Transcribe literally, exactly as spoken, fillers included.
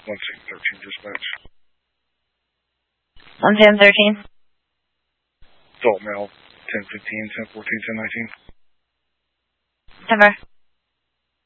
one six thirteen dispatch. one ten thirteen. Adult male, ten fifteen, ten fourteen, ten nineteen. Cover.